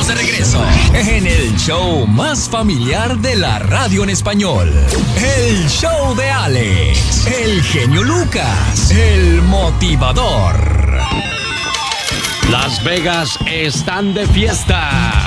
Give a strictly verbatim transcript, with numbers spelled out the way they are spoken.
estamos de regreso en el show más familiar de la radio en español. El show de Alex, el genio Lucas, el motivador. Las Vegas están de fiesta.